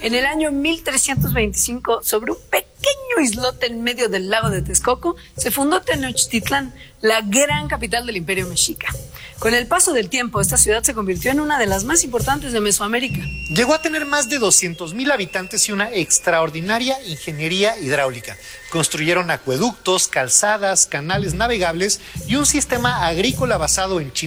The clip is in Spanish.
En el año 1325, sobre un pequeño islote en medio del lago de Texcoco, se fundó Tenochtitlán, la gran capital del Imperio Mexica. Con el paso del tiempo, esta ciudad se convirtió en una de las más importantes de Mesoamérica. Llegó a tener más de 200,000 habitantes y una extraordinaria ingeniería hidráulica. Construyeron acueductos, calzadas, canales navegables y un sistema agrícola basado en